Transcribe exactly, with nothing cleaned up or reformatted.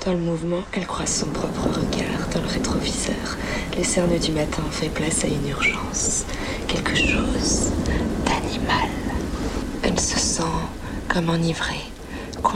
Dans le mouvement, elle croise son propre regard dans le rétroviseur. Les cernes du matin fait place à une urgence. Quelque chose d'animal. Elle se sent comme enivrée.